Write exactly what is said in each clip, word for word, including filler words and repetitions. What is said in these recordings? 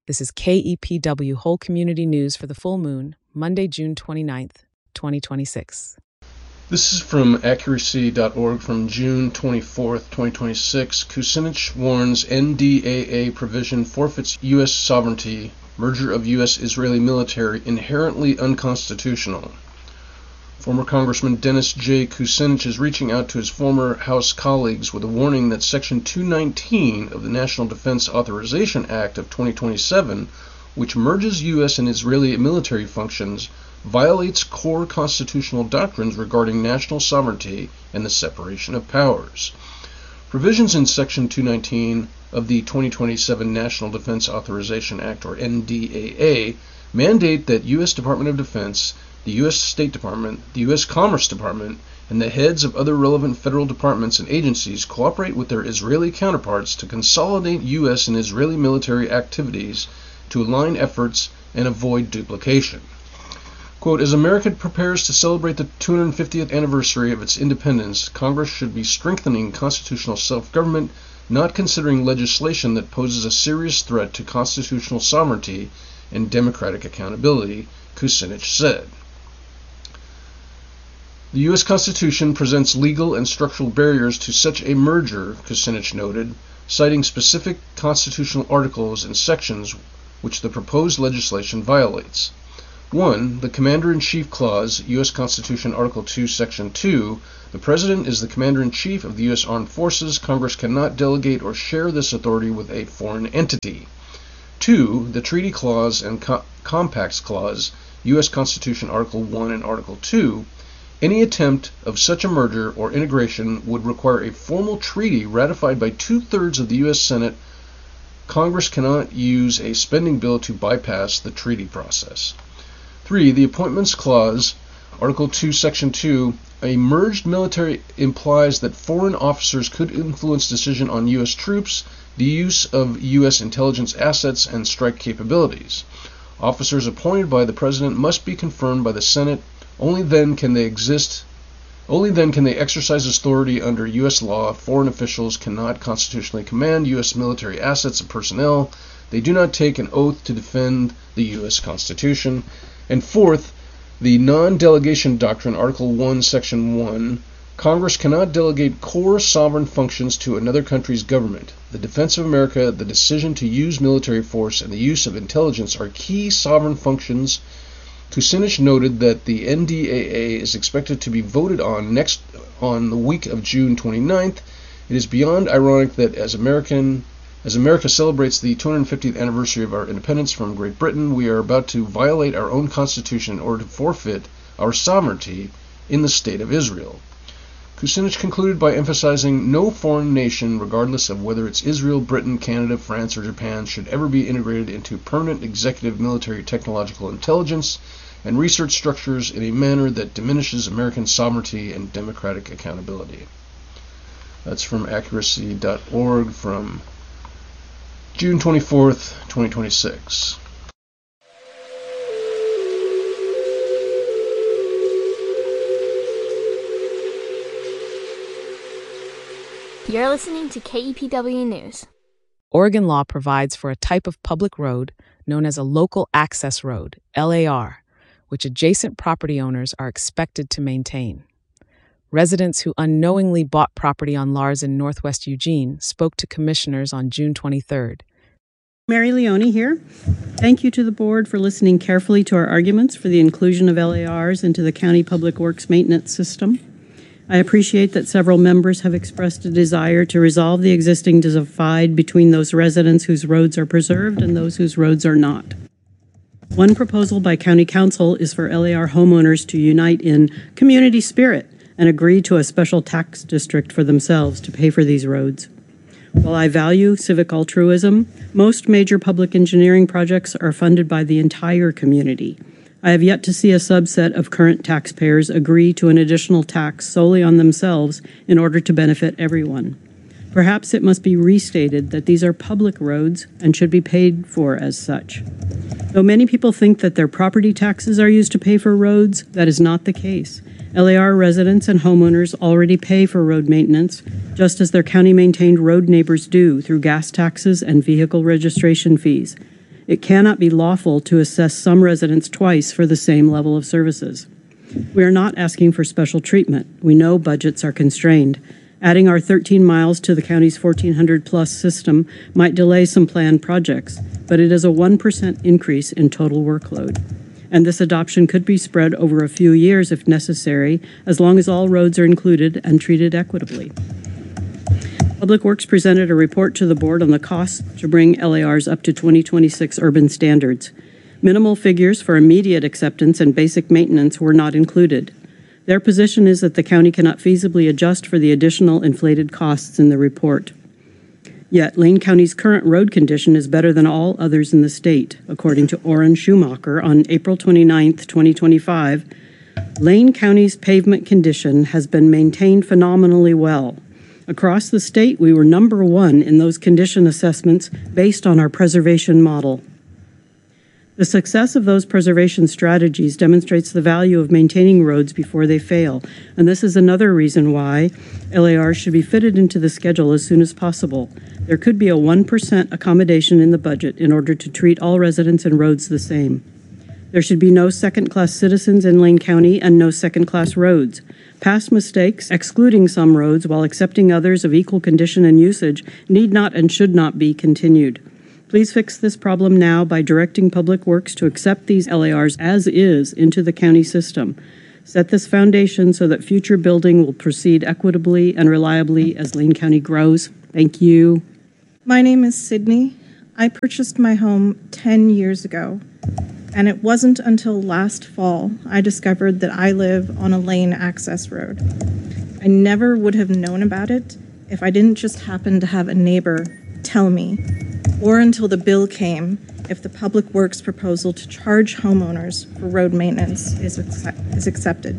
This is K E P W Whole Community News for the full moon, Monday, June twenty-ninth, twenty twenty-six. This is from accuracy dot org from June twenty-fourth, twenty twenty-six. Kucinich warns N D A A provision forfeits U S sovereignty, merger of U S-Israeli military inherently unconstitutional. Former Congressman Dennis J. Kucinich is reaching out to his former House colleagues with a warning that Section two nineteen of the National Defense Authorization Act of twenty twenty-seven, which merges U S and Israeli military functions, violates core constitutional doctrines regarding national sovereignty and the separation of powers. Provisions in Section two nineteen of the twenty twenty-seven National Defense Authorization Act, or N D A A, mandate that U S Department of Defense, the U S State Department, the U S Commerce Department, and the heads of other relevant federal departments and agencies cooperate with their Israeli counterparts to consolidate U S and Israeli military activities to align efforts and avoid duplication. Quote, as America prepares to celebrate the two hundred fiftieth anniversary of its independence, Congress should be strengthening constitutional self-government, not considering legislation that poses a serious threat to constitutional sovereignty and democratic accountability, Kucinich said. The U S Constitution presents legal and structural barriers to such a merger, Kucinich noted, citing specific constitutional articles and sections which the proposed legislation violates. one. The Commander-in-Chief Clause, U S Constitution Article two, Section two, the President is the Commander-in-Chief of the U S Armed Forces. Congress cannot delegate or share this authority with a foreign entity. two. The Treaty Clause and Co- Compacts Clause, U S Constitution Article one and Article two, any attempt of such a merger or integration would require a formal treaty ratified by two-thirds of the U S Senate. Congress cannot use a spending bill to bypass the treaty process. three. The Appointments Clause, Article two, Section two, a merged military implies that foreign officers could influence decision on U S troops, the use of U S intelligence assets, and strike capabilities. Officers appointed by the President must be confirmed by the Senate. Only then can they exist. Only then can they exercise authority under U S law. Foreign officials cannot constitutionally command U S military assets and personnel. They do not take an oath to defend the U S Constitution. And fourth, the non-delegation doctrine, Article one, Section one, Congress cannot delegate core sovereign functions to another country's government. The defense of America, the decision to use military force, and the use of intelligence are key sovereign functions. Kucinich noted that the N D A A is expected to be voted on next on the week of June twenty-ninth. It is beyond ironic that as American as America celebrates the two hundred fiftieth anniversary of our independence from Great Britain, we are about to violate our own constitution in order to forfeit our sovereignty in the state of Israel. Kucinich concluded by emphasizing no foreign nation, regardless of whether it's Israel, Britain, Canada, France, or Japan, should ever be integrated into permanent executive military technological intelligence and research structures in a manner that diminishes American sovereignty and democratic accountability. That's from accuracy dot org from June twenty-fourth, twenty twenty-six. You're listening to K E P W News. Oregon law provides for a type of public road known as a local access road, L A R, which adjacent property owners are expected to maintain. Residents who unknowingly bought property on Lars in Northwest Eugene spoke to commissioners on June twenty-third. Mary Leone here. Thank you to the board for listening carefully to our arguments for the inclusion of L A Rs into the County Public Works Maintenance System. I appreciate that several members have expressed a desire to resolve the existing divide between those residents whose roads are preserved and those whose roads are not. One proposal by County Council is for L A R homeowners to unite in community spirit and agree to a special tax district for themselves to pay for these roads. While I value civic altruism, most major public engineering projects are funded by the entire community. I have yet to see a subset of current taxpayers agree to an additional tax solely on themselves in order to benefit everyone. Perhaps it must be restated that these are public roads and should be paid for as such. Though many people think that their property taxes are used to pay for roads, that is not the case. L A R residents and homeowners already pay for road maintenance, just as their county-maintained road neighbors do through gas taxes and vehicle registration fees. It cannot be lawful to assess some residents twice for the same level of services. We are not asking for special treatment. We know budgets are constrained. Adding our thirteen miles to the county's fourteen hundred plus system might delay some planned projects, but it is a one percent increase in total workload. And this adoption could be spread over a few years if necessary, as long as all roads are included and treated equitably. Public Works presented a report to the board on the cost to bring L A Rs up to twenty twenty-six urban standards. Minimal figures for immediate acceptance and basic maintenance were not included. Their position is that the county cannot feasibly adjust for the additional inflated costs in the report. Yet, Lane County's current road condition is better than all others in the state. According to Orrin Schumacher on April twenty-ninth, twenty twenty-five, Lane County's pavement condition has been maintained phenomenally well. Across the state, we were number one in those condition assessments based on our preservation model. The success of those preservation strategies demonstrates the value of maintaining roads before they fail, and this is another reason why L A Rs should be fitted into the schedule as soon as possible. There could be a one percent accommodation in the budget in order to treat all residents and roads the same. There should be no second-class citizens in Lane County and no second-class roads. Past mistakes, excluding some roads while accepting others of equal condition and usage, need not and should not be continued. Please fix this problem now by directing Public Works to accept these L A Rs as is into the county system. Set this foundation so that future building will proceed equitably and reliably as Lane County grows. Thank you. My name is Sydney. I purchased my home ten years ago, and it wasn't until last fall I discovered that I live on a lane access road. I never would have known about it if I didn't just happen to have a neighbor tell me, or until the bill came if the Public Works proposal to charge homeowners for road maintenance is, accept- is accepted.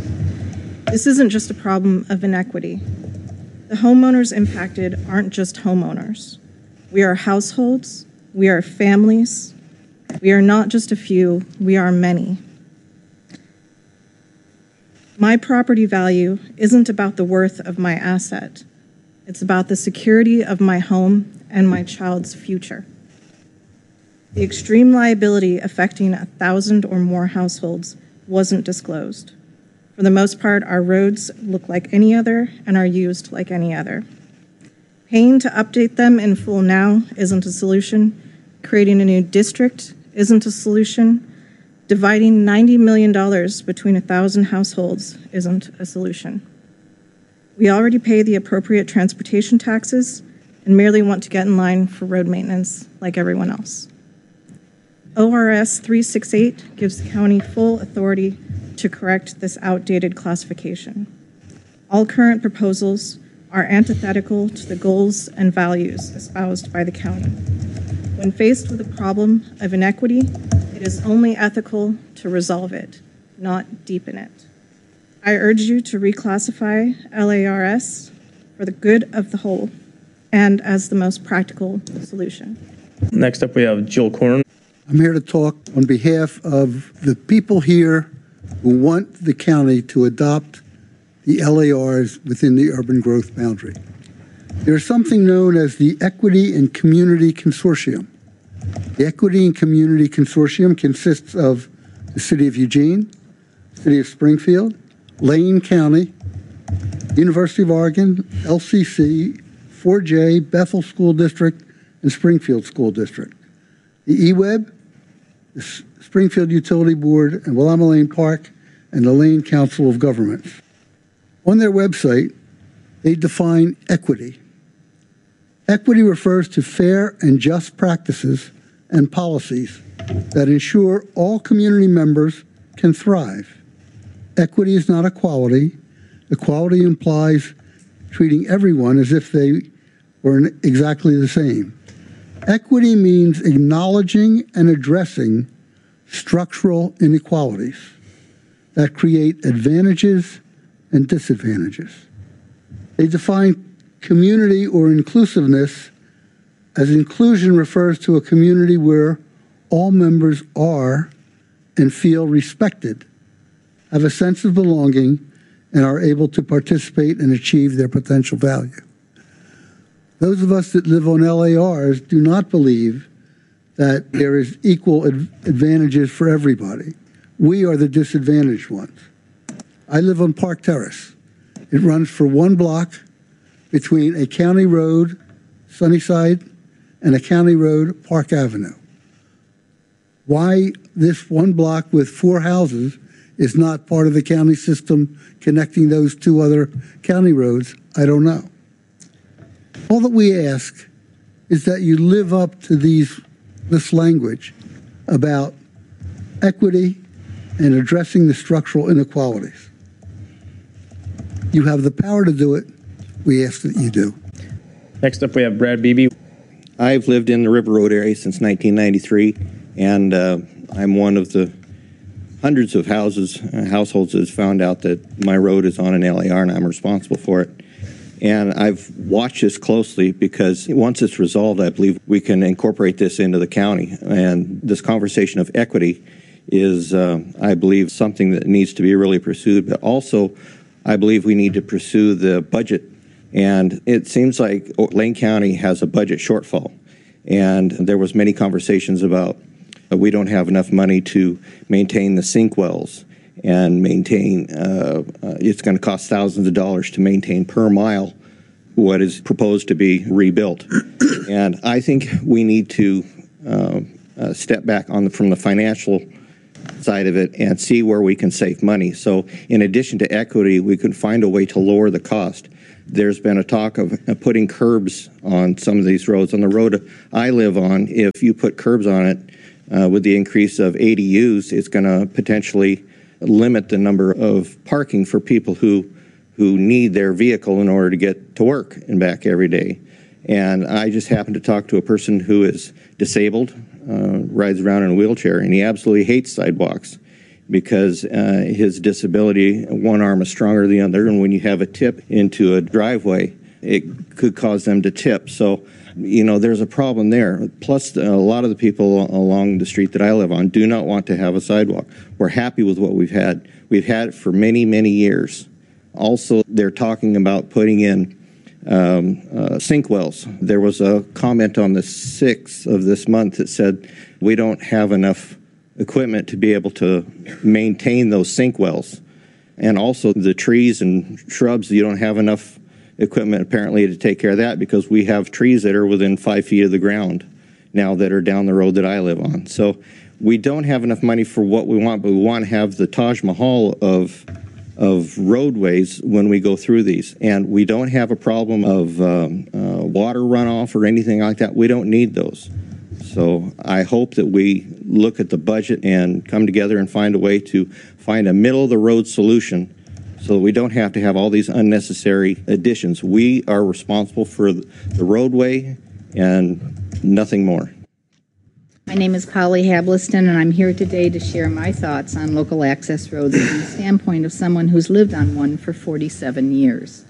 This isn't just a problem of inequity. The homeowners impacted aren't just homeowners. We are households, we are families, we are not just a few, we are many. My property value isn't about the worth of my asset. It's about the security of my home and my child's future. The extreme liability affecting a thousand or more households wasn't disclosed. For the most part, our roads look like any other and are used like any other. Paying to update them in full now isn't a solution. Creating a new district isn't a solution. Dividing ninety million dollars between a thousand households isn't a solution. We already pay the appropriate transportation taxes and merely want to get in line for road maintenance like everyone else. O R S three sixty-eight gives the county full authority to correct this outdated classification. All current proposals are antithetical to the goals and values espoused by the county. When faced with a problem of inequity, it is only ethical to resolve it, not deepen it. I urge you to reclassify L A R S for the good of the whole and as the most practical solution. Next up, we have Jill Corn. I'm here to talk on behalf of the people here who want the county to adopt the L A Rs within the urban growth boundary. There's something known as the Equity and Community Consortium. The Equity and Community Consortium consists of the City of Eugene, City of Springfield, Lane County, University of Oregon, L C C, four J, Bethel School District, and Springfield School District. The E W E B, the Springfield Utility Board, and Willamette Lane Park, and the Lane Council of Governments. On their website, they define equity. Equity refers to fair and just practices and policies that ensure all community members can thrive. Equity is not equality. Equality implies treating everyone as if they were exactly the same. Equity means acknowledging and addressing structural inequalities that create advantages and disadvantages. They define community or inclusiveness as inclusion refers to a community where all members are and feel respected, have a sense of belonging, and are able to participate and achieve their potential value. Those of us that live on L A Rs do not believe that there is equal ad- advantages for everybody. We are the disadvantaged ones. I live on Park Terrace. It runs for one block between a county road, Sunnyside, and a county road, Park Avenue. Why this one block with four houses is not part of the county system connecting those two other county roads, I don't know. All that we ask is that you live up to these, this language about equity and addressing the structural inequalities. You have the power to do it. We ask that you do. Next up, we have Brad Beebe. I've lived in the River Road area since nineteen ninety-three, and uh, I'm one of the hundreds of houses, uh, households that has found out that my road is on an L A R and I'm responsible for it. And I've watched this closely because once it's resolved, I believe we can incorporate this into the county. And this conversation of equity is, uh, I believe, something that needs to be really pursued. But also, I believe we need to pursue the budget. And it seems like Lane County has a budget shortfall. And there was many conversations about uh, we don't have enough money to maintain the sink wells and maintain, uh, uh, it's going to cost thousands of dollars to maintain per mile what is proposed to be rebuilt. And I think we need to uh, uh, step back on the, from the financial side of it and see where we can save money. So in addition to equity, we can find a way to lower the cost. There's been a talk of uh, putting curbs on some of these roads. On the road I live on, if you put curbs on it, uh, with the increase of A D Us, it's going to potentially limit the number of parking for people who who need their vehicle in order to get to work and back every day. And I just happened to talk to a person who is disabled, uh, rides around in a wheelchair, and he absolutely hates sidewalks because uh, his disability, one arm is stronger than the other, and when you have a tip into a driveway, it could cause them to tip. So, you know, there's a problem there. Plus, a lot of the people along the street that I live on do not want to have a sidewalk. We're happy with what we've had. We've had it for many, many years. Also, they're talking about putting in um, uh, sink wells. There was a comment on the sixth of this month that said we don't have enough equipment to be able to maintain those sink wells. And also the trees and shrubs, you don't have enough equipment apparently to take care of that because we have trees that are within five feet of the ground now that are down the road that I live on. So we don't have enough money for what we want, but we want to have the Taj Mahal of of roadways when we go through these. And we don't have a problem of um, uh, water runoff or anything like that. We don't need those. So I hope that we look at the budget and come together and find a way to find a middle-of-the-road solution so that we don't have to have all these unnecessary additions. We are responsible for the roadway and nothing more. My name is Polly Habliston, and I'm here today to share my thoughts on local access roads from the standpoint of someone who's lived on one for forty-seven years.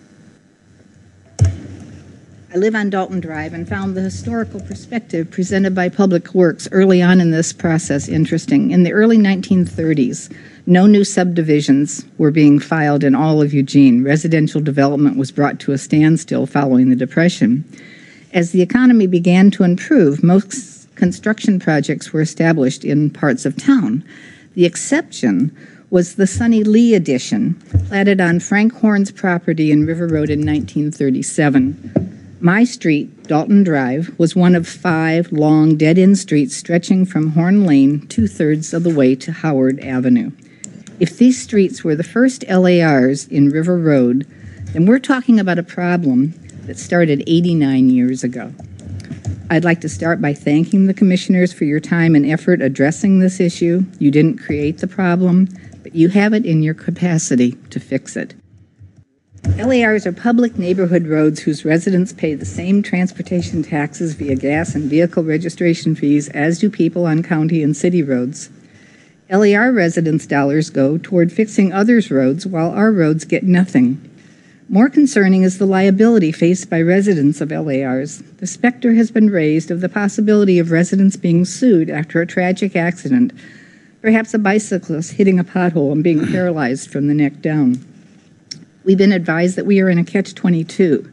I live on Dalton Drive and found the historical perspective presented by Public Works early on in this process interesting. In the early nineteen thirties, no new subdivisions were being filed in all of Eugene. Residential development was brought to a standstill following the Depression. As the economy began to improve, most construction projects were established in parts of town. The exception was the Sonny Lee addition, platted on Frank Horn's property in River Road in nineteen thirty-seven. My street, Dalton Drive, was one of five long dead-end streets stretching from Horn Lane two-thirds of the way to Howard Avenue. If these streets were the first L A Rs in River Road, then we're talking about a problem that started eighty-nine years ago. I'd like to start by thanking the commissioners for your time and effort addressing this issue. You didn't create the problem, but you have it in your capacity to fix it. L A Rs are public neighborhood roads whose residents pay the same transportation taxes via gas and vehicle registration fees as do people on county and city roads. L A R residents' dollars go toward fixing others' roads while our roads get nothing. More concerning is the liability faced by residents of L A Rs. The specter has been raised of the possibility of residents being sued after a tragic accident, perhaps a bicyclist hitting a pothole and being paralyzed from the neck down. We've been advised that we are in a catch twenty-two.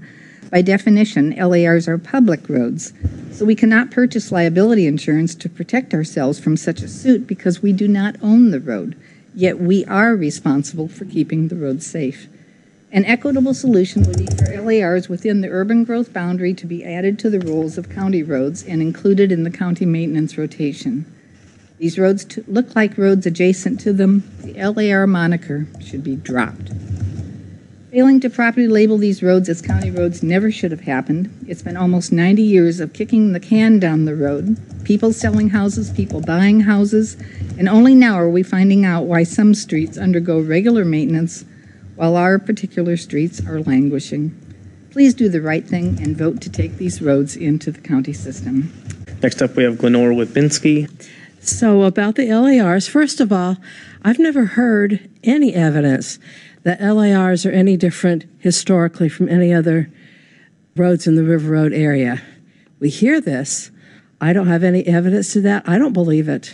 By definition, L A Rs are public roads, so we cannot purchase liability insurance to protect ourselves from such a suit because we do not own the road, yet we are responsible for keeping the road safe. An equitable solution would be for L A Rs within the urban growth boundary to be added to the rolls of county roads and included in the county maintenance rotation. These roads to look like roads adjacent to them. The L A R moniker should be dropped. Failing to properly label these roads as county roads never should have happened. It's been almost ninety years of kicking the can down the road, people selling houses, people buying houses, and only now are we finding out why some streets undergo regular maintenance while our particular streets are languishing. Please do the right thing and vote to take these roads into the county system. Next up, we have Glenora Witbinski. So about the L A Rs, first of all, I've never heard any evidence that L A Rs are any different historically from any other roads in the River Road area. We hear this. I don't have any evidence to that. I don't believe it.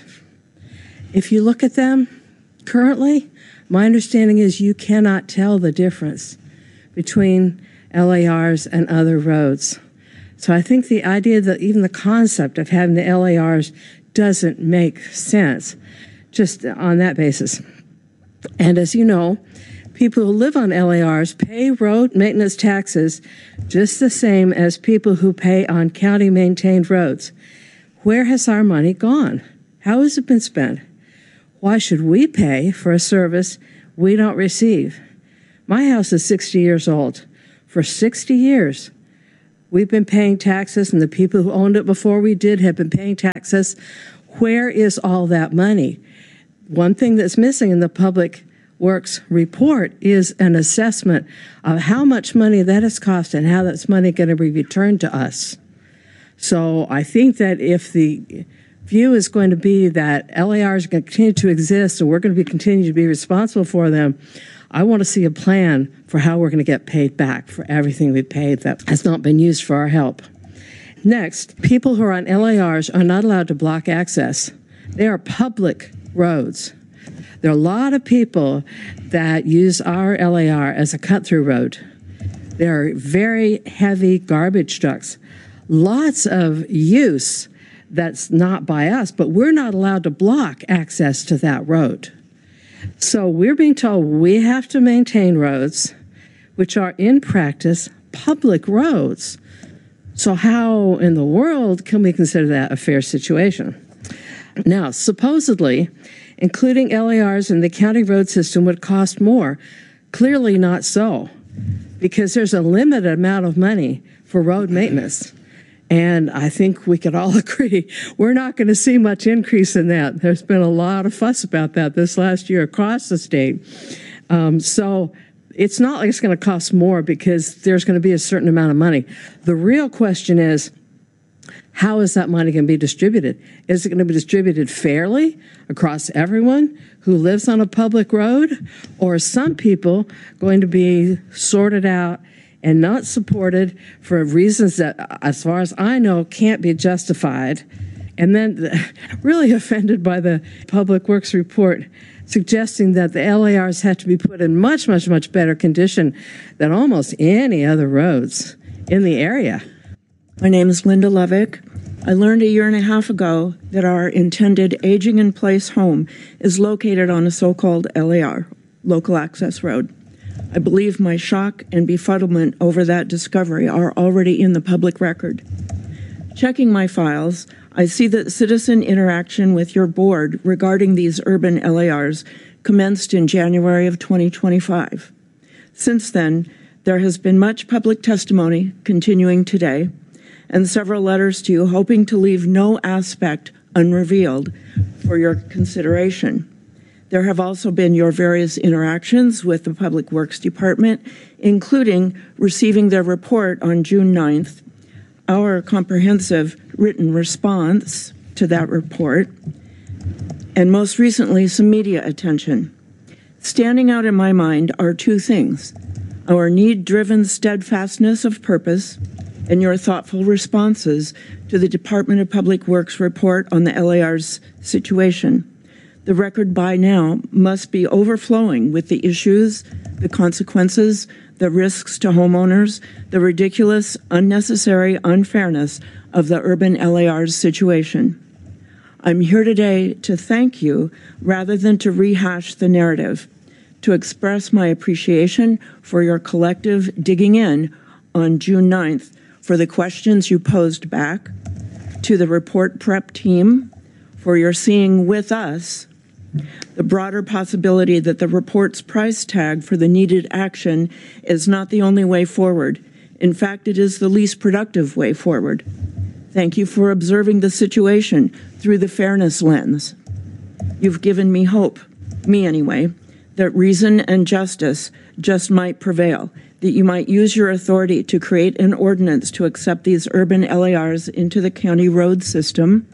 If you look at them currently, my understanding is you cannot tell the difference between L A Rs and other roads. So I think the idea that even the concept of having the L A Rs doesn't make sense just on that basis. And as you know, people who live on L A Rs pay road maintenance taxes just the same as people who pay on county-maintained roads. Where has our money gone? How has it been spent? Why should we pay for a service we don't receive? My house is sixty years old. For sixty years, we've been paying taxes, and the people who owned it before we did have been paying taxes. Where is all that money? One thing that's missing in the Public Works report is an assessment of how much money that has cost and how that's money going to be returned to us. So I think that if the view is going to be that L A Rs are going to continue to exist and we're going to be continue to be responsible for them, I want to see a plan for how we're going to get paid back for everything we paid that has not been used for our help. Next, people who are on L A Rs are not allowed to block access. They are public roads. There are a lot of people that use our L A R as a cut-through road. There are very heavy garbage trucks. Lots of use that's not by us, but we're not allowed to block access to that road. So we're being told we have to maintain roads, which are in practice public roads. So how in the world can we consider that a fair situation? Now, supposedly, including L A Rs in the county road system would cost more. Clearly not so, because there's a limited amount of money for road maintenance. And I think we could all agree we're not going to see much increase in that. There's been a lot of fuss about that this last year across the state. Um, so it's not like it's going to cost more because there's going to be a certain amount of money. The real question is, how is that money going to be distributed? Is it going to be distributed fairly across everyone who lives on a public road? Or are some people going to be sorted out and not supported for reasons that, as far as I know, can't be justified? And then really offended by the Public Works report suggesting that the L A Rs have to be put in much, much, much better condition than almost any other roads in the area. My name is Linda Levick. I learned a year and a half ago that our intended aging-in-place home is located on a so-called L A R, Local Access Road. I believe my shock and befuddlement over that discovery are already in the public record. Checking my files, I see that citizen interaction with your board regarding these urban L A Rs commenced in January of twenty twenty-five. Since then, there has been much public testimony continuing today, and several letters to you hoping to leave no aspect unrevealed for your consideration. There have also been your various interactions with the Public Works Department, including receiving their report on June ninth, our comprehensive written response to that report, and most recently, some media attention. Standing out in my mind are two things: our need-driven steadfastness of purpose and your thoughtful responses to the Department of Public Works report on the L A R's situation. The record by now must be overflowing with the issues, the consequences, the risks to homeowners, the ridiculous, unnecessary unfairness of the urban L A R's situation. I'm here today to thank you rather than to rehash the narrative, to express my appreciation for your collective digging in on June ninth for the questions you posed back, to the report prep team for your seeing with us the broader possibility that the report's price tag for the needed action is not the only way forward. In fact, it is the least productive way forward. Thank you for observing the situation through the fairness lens. You've given me hope, me anyway, that reason and justice just might prevail, that you might use your authority to create an ordinance to accept these urban L A Rs into the county road system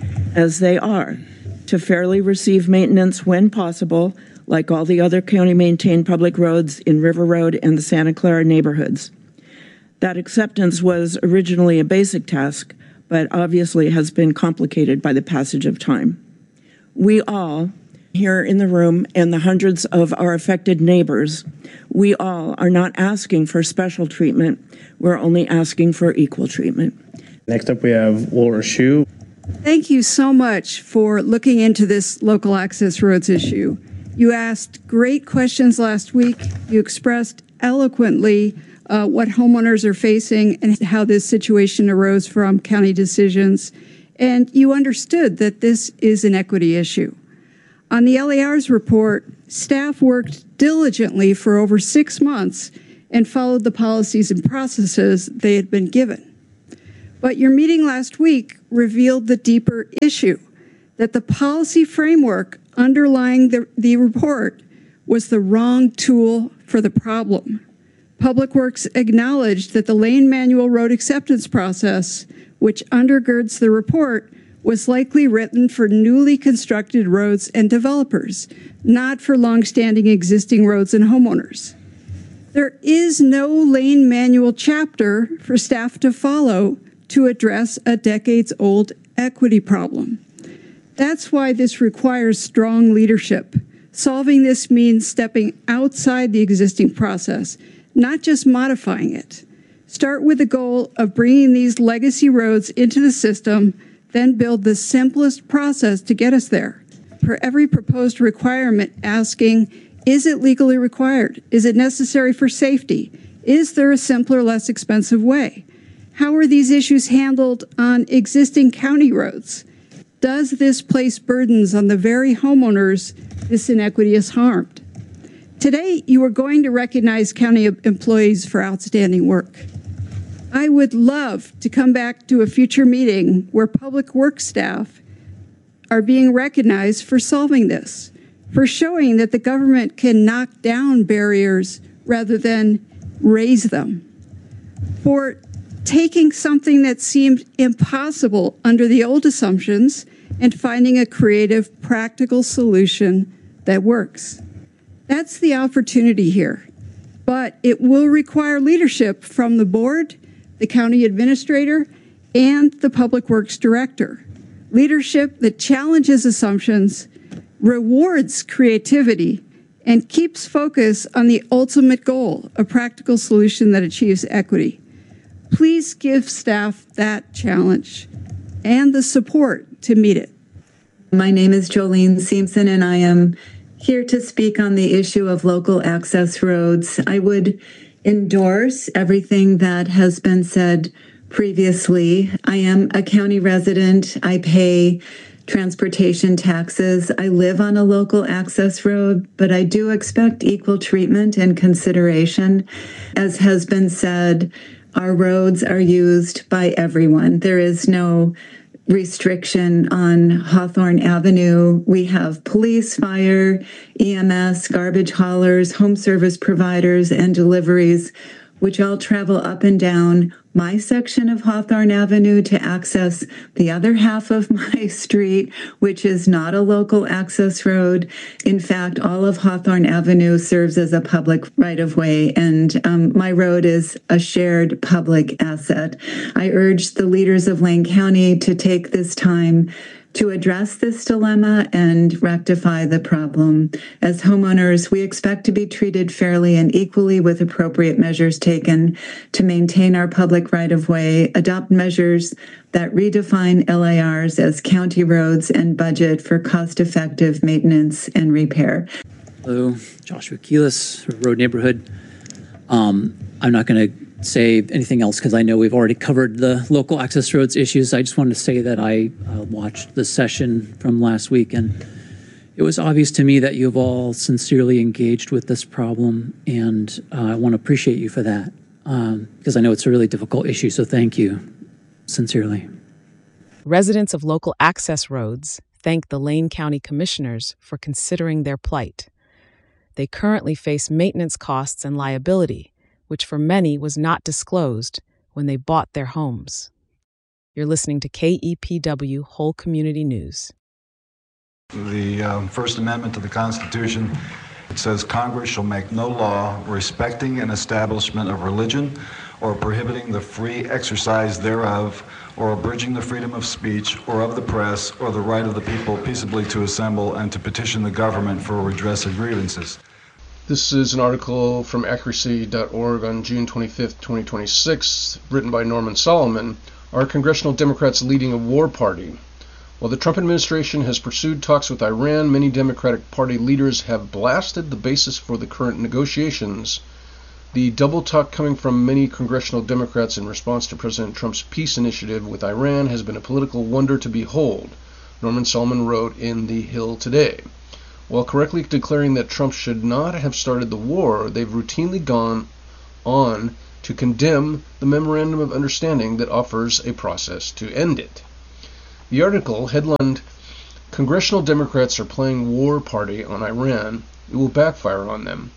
as they are, to fairly receive maintenance when possible, like all the other county-maintained public roads in River Road and the Santa Clara neighborhoods. That acceptance was originally a basic task, but obviously has been complicated by the passage of time. We all, here in the room and the hundreds of our affected neighbors, we all are not asking for special treatment. We're only asking for equal treatment. Next up, we have Laura Shu. Thank you so much for looking into this local access roads issue. You asked great questions last week. You expressed eloquently uh, what homeowners are facing and how this situation arose from county decisions. And you understood that this is an equity issue. On the L A R's report, staff worked diligently for over six months and followed the policies and processes they had been given. But your meeting last week revealed the deeper issue, that the policy framework underlying the, the report was the wrong tool for the problem. Public Works acknowledged that the lane manual road acceptance process, which undergirds the report, was likely written for newly constructed roads and developers, not for longstanding existing roads and homeowners. There is no lane manual chapter for staff to follow to address a decades-old equity problem. That's why this requires strong leadership. Solving this means stepping outside the existing process, not just modifying it. Start with the goal of bringing these legacy roads into the system, then build the simplest process to get us there. For every proposed requirement, asking, is it legally required? Is it necessary for safety? Is there a simpler, less expensive way? How are these issues handled on existing county roads? Does this place burdens on the very homeowners this inequity has harmed? Today, you are going to recognize county employees for outstanding work. I would love to come back to a future meeting where public works staff are being recognized for solving this, for showing that the government can knock down barriers rather than raise them, for taking something that seemed impossible under the old assumptions and finding a creative, practical solution that works. That's the opportunity here, but it will require leadership from the board, the county administrator, and the public works director. Leadership that challenges assumptions, rewards creativity, and keeps focus on the ultimate goal, a practical solution that achieves equity. Please give staff that challenge and the support to meet it. My name is Jolene Simpson, and I am here to speak on the issue of local access roads. I would endorse everything that has been said previously. I am a county resident. I pay transportation taxes. I live on a local access road, but I do expect equal treatment and consideration. As has been said, our roads are used by everyone. There is no restriction on Hawthorne Avenue. We have police, fire, E M S, garbage haulers, home service providers, and deliveries, which all travel up and down my section of Hawthorne Avenue to access the other half of my street, which is not a local access road. In fact, all of Hawthorne Avenue serves as a public right-of-way, and um, my road is a shared public asset. I urge the leaders of Lane County to take this time to address this dilemma and rectify the problem. As homeowners, we expect to be treated fairly and equally with appropriate measures taken to maintain our public right-of-way, adopt measures that redefine L A Rs as county roads, and budget for cost-effective maintenance and repair. Hello, Joshua Keelis, Road Neighborhood. Um, I'm not going to say anything else because I know we've already covered the local access roads issues. I just wanted to say that I uh, watched the session from last week, and it was obvious to me that you've all sincerely engaged with this problem, and uh, I want to appreciate you for that um, because I know it's a really difficult issue, so thank you sincerely. Residents of local access roads thank the Lane County Commissioners for considering their plight. They currently face maintenance costs and liability, which for many was not disclosed when they bought their homes. You're listening to K E P W Whole Community News. The um, First Amendment to the Constitution, it says Congress shall make no law respecting an establishment of religion or prohibiting the free exercise thereof or abridging the freedom of speech or of the press or the right of the people peaceably to assemble and to petition the government for redress of grievances. This is an article from accuracy dot org on June twenty-fifth, twenty twenty-six, written by Norman Solomon. Are congressional Democrats leading a war party? While the Trump administration has pursued talks with Iran, many Democratic Party leaders have blasted the basis for the current negotiations. The double talk coming from many congressional Democrats in response to President Trump's peace initiative with Iran has been a political wonder to behold, Norman Solomon wrote in The Hill today. While correctly declaring that Trump should not have started the war, they've routinely gone on to condemn the Memorandum of Understanding that offers a process to end it. The article, headlined, "Congressional Democrats are playing war party on Iran, it will backfire on them,"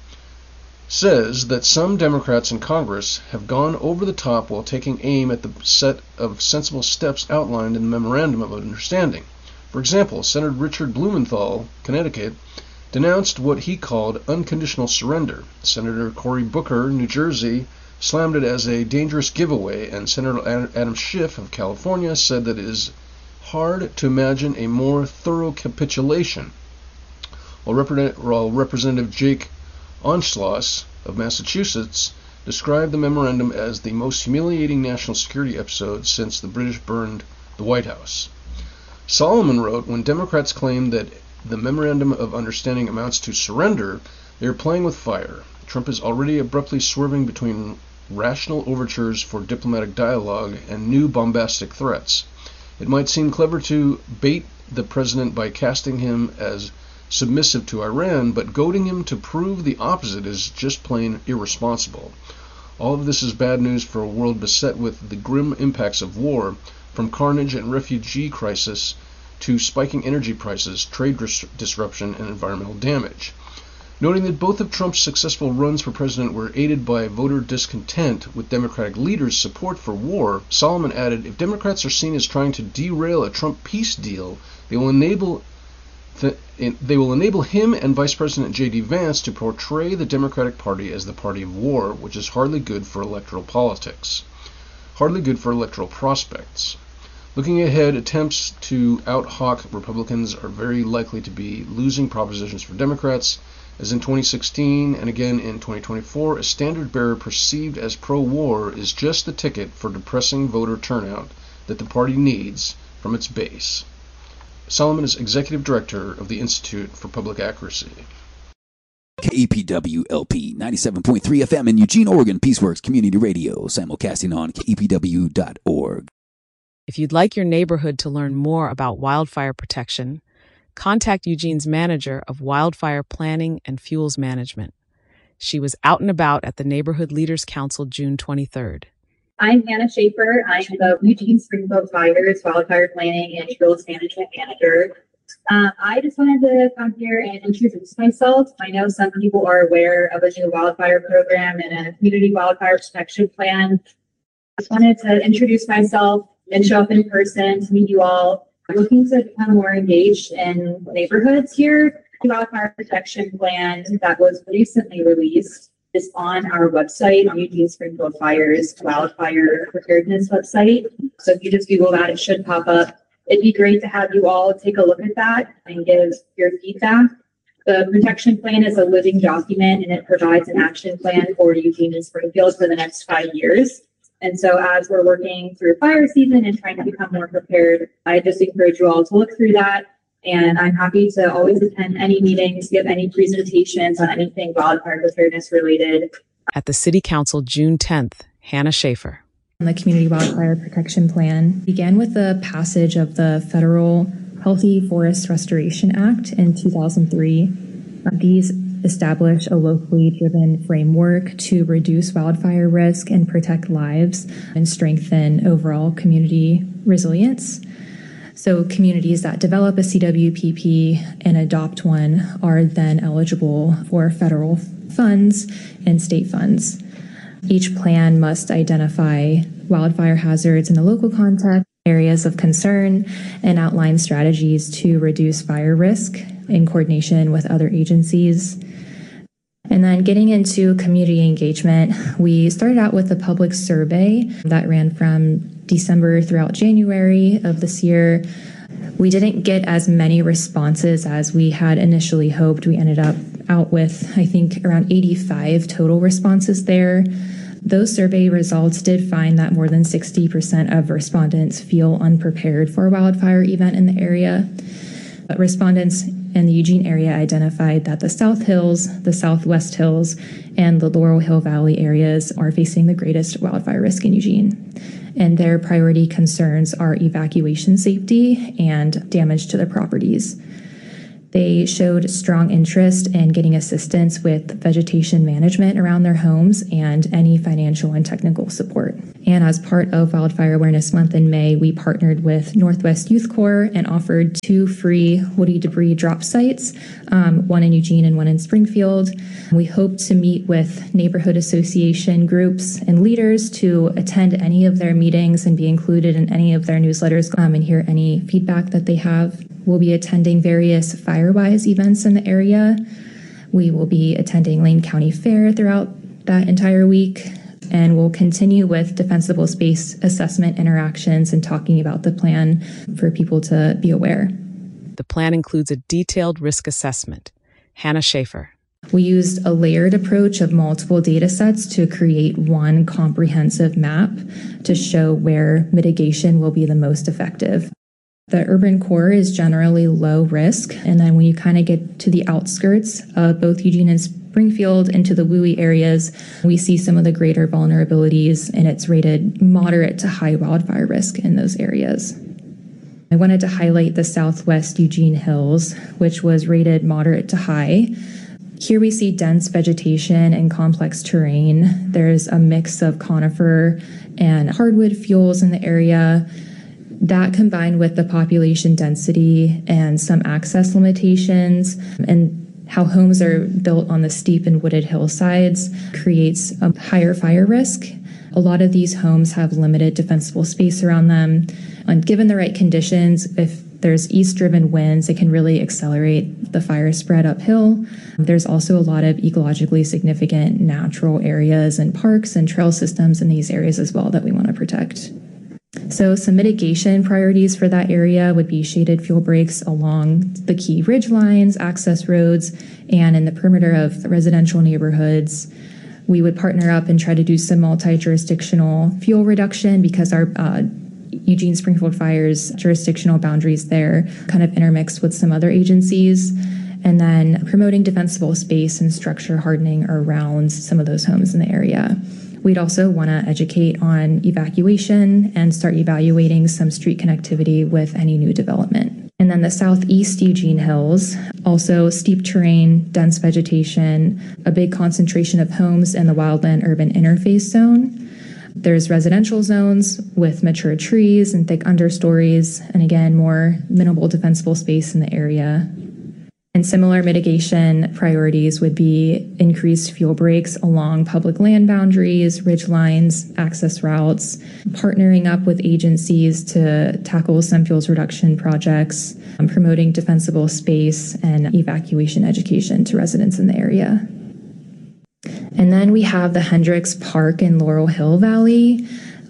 says that some Democrats in Congress have gone over the top while taking aim at the set of sensible steps outlined in the Memorandum of Understanding. For example, Senator Richard Blumenthal, Connecticut, denounced what he called unconditional surrender. Senator Cory Booker, New Jersey, slammed it as a dangerous giveaway, and Senator Adam Schiff of California said that it is hard to imagine a more thorough capitulation. While, Rep- while Representative Jake Onschloss of Massachusetts described the memorandum as the most humiliating national security episode since the British burned the White House. Solomon wrote, when Democrats claim that the Memorandum of Understanding amounts to surrender, they are playing with fire. Trump is already abruptly swerving between rational overtures for diplomatic dialogue and new bombastic threats. It might seem clever to bait the president by casting him as submissive to Iran, but goading him to prove the opposite is just plain irresponsible. All of this is bad news for a world beset with the grim impacts of war, from carnage and refugee crisis to spiking energy prices, trade dis- disruption, and environmental damage. Noting that both of Trump's successful runs for president were aided by voter discontent with Democratic leaders' support for war, Solomon added, if Democrats are seen as trying to derail a Trump peace deal, they will enable th- they will enable him and Vice President J D Vance to portray the Democratic Party as the party of war, which is hardly good for electoral politics. Hardly good for electoral prospects. Looking ahead, attempts to out-hawk Republicans are very likely to be losing propositions for Democrats, as in twenty sixteen and again in twenty twenty-four, a standard-bearer perceived as pro-war is just the ticket for depressing voter turnout that the party needs from its base. Solomon is executive director of the Institute for Public Accuracy. K E P W L P ninety-seven point three F M in Eugene, Oregon, Peaceworks Community Radio, simulcasting on K E P W dot org. If you'd like your neighborhood to learn more about wildfire protection, contact Eugene's manager of wildfire planning and fuels management. She was out and about at the Neighborhood Leaders Council June twenty-third. I'm Hannah Schaefer. I'm the Eugene Springfield Fires Wildfire Planning and Fuels Management Manager. Um, I just wanted to come here and introduce myself. I know some people are aware of a new wildfire program and a community wildfire protection plan. I just wanted to introduce myself and show up in person to meet you all. I'm looking to become more engaged in neighborhoods here. The wildfire protection plan that was recently released is on our website, on Eugene Springfield Fires wildfire preparedness website. So if you just Google that, it should pop up. it'd be great to have you all take a look at that and give your feedback. The protection plan is a living document, and it provides an action plan for Eugene and Springfield for the next five years. And so as we're working through fire season and trying to become more prepared, I just encourage you all to look through that. And I'm happy to always attend any meetings, give any presentations on anything wildfire preparedness related. At the City Council, June tenth, Hannah Schaefer. The Community Wildfire Protection Plan began with the passage of the Federal Healthy Forest Restoration Act in two thousand three. These establish a locally driven framework to reduce wildfire risk and protect lives and strengthen overall community resilience. So communities that develop a C W P P and adopt one are then eligible for federal funds and state funds. Each plan must identify wildfire hazards in the local context, areas of concern, and outline strategies to reduce fire risk in coordination with other agencies. And then getting into community engagement, we started out with a public survey that ran from December throughout January of this year. We didn't get as many responses as we had initially hoped. We ended up out with, I think, around eighty-five total responses there. Those survey results did find that more than sixty percent of respondents feel unprepared for a wildfire event in the area. But respondents in the Eugene area identified that the South Hills, the Southwest Hills, and the Laurel Hill Valley areas are facing the greatest wildfire risk in Eugene. And their priority concerns are evacuation safety and damage to their properties. They showed strong interest in getting assistance with vegetation management around their homes and any financial and technical support. And as part of Wildfire Awareness Month in May, we partnered with Northwest Youth Corps and offered two free woody debris drop sites, um, one in Eugene and one in Springfield. We hope to meet with neighborhood association groups and leaders to attend any of their meetings and be included in any of their newsletters um, and hear any feedback that they have. We'll be attending various Firewise events in the area. We will be attending Lane County Fair throughout that entire week, and we'll continue with defensible space assessment interactions and talking about the plan for people to be aware. The plan includes a detailed risk assessment. Hannah Schaefer. We used a layered approach of multiple data sets to create one comprehensive map to show where mitigation will be the most effective. The urban core is generally low risk, and then when you kind of get to the outskirts of both Eugene and Springfield into the W U I areas, we see some of the greater vulnerabilities, and it's rated moderate to high wildfire risk in those areas. I wanted to highlight the Southwest Eugene Hills, which was rated moderate to high. Here we see dense vegetation and complex terrain. There's a mix of conifer and hardwood fuels in the area. That combined with the population density and some access limitations and how homes are built on the steep and wooded hillsides creates a higher fire risk. A lot of these homes have limited defensible space around them. And given the right conditions, if there's east-driven winds, it can really accelerate the fire spread uphill. There's also a lot of ecologically significant natural areas and parks and trail systems in these areas as well that we want to protect. So some mitigation priorities for that area would be shaded fuel breaks along the key ridge lines, access roads, and in the perimeter of residential neighborhoods. We would partner up and try to do some multi-jurisdictional fuel reduction because our uh, Eugene Springfield Fire's jurisdictional boundaries there kind of intermixed with some other agencies. And then promoting defensible space and structure hardening around some of those homes in the area. We'd also want to educate on evacuation and start evaluating some street connectivity with any new development. And then the Southeast Eugene Hills, also steep terrain, dense vegetation, a big concentration of homes in the wildland-urban interface zone. There's residential zones with mature trees and thick understories, and again, more minimal defensible space in the area. And similar mitigation priorities would be increased fuel breaks along public land boundaries, ridge lines, access routes, partnering up with agencies to tackle some fuels reduction projects, um, promoting defensible space and evacuation education to residents in the area. And then we have the Hendricks Park in Laurel Hill Valley.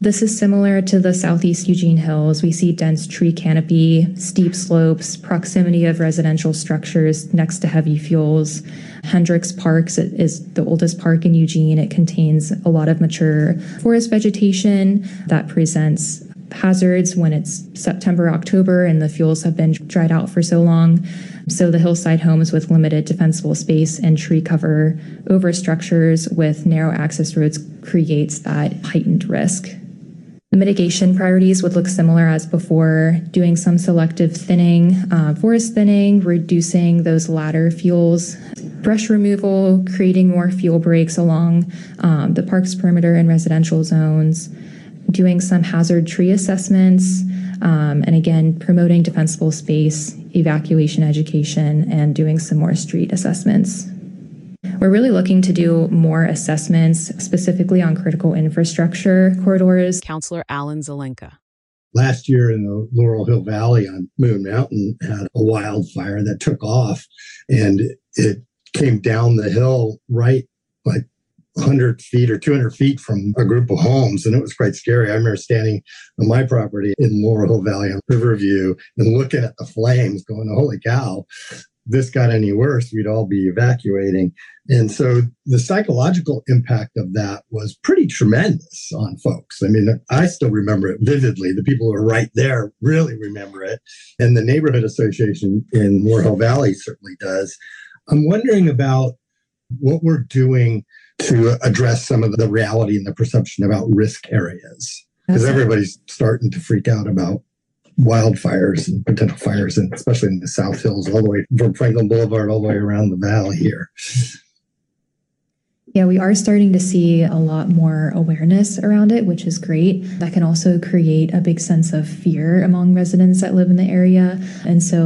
This is similar to the southeast Eugene Hills. We see dense tree canopy, steep slopes, proximity of residential structures next to heavy fuels. Hendricks Parks is the oldest park in Eugene. It contains a lot of mature forest vegetation that presents hazards when it's September, October, and the fuels have been dried out for so long. So the hillside homes with limited defensible space and tree cover over structures with narrow access roads creates that heightened risk. The mitigation priorities would look similar as before, doing some selective thinning, uh, forest thinning, reducing those ladder fuels, brush removal, creating more fuel breaks along um, the park's perimeter and residential zones, doing some hazard tree assessments, um, and again, promoting defensible space, evacuation education, and doing some more street assessments. We're really looking to do more assessments specifically on critical infrastructure corridors. Councilor Alan Zelenka. Last year in the Laurel Hill Valley on Moon Mountain had a wildfire that took off, and it came down the hill right like one hundred feet or two hundred feet from a group of homes, and it was quite scary. I remember standing on my property in Laurel Hill Valley on Riverview and looking at the flames going, holy cow, this got any worse, we'd all be evacuating. And so the psychological impact of that was pretty tremendous on folks. I mean, I still remember it vividly. The people who are right there really remember it. And the neighborhood association in Laurel Hill Valley certainly does. I'm wondering about what we're doing to address some of the reality and the perception about risk areas. Because everybody's starting to freak out about wildfires and potential fires, and especially in the South Hills, all the way from Franklin Boulevard all the way around the valley here. Yeah, we are starting to see a lot more awareness around it, which is great. That can also create a big sense of fear among residents that live in the area. And so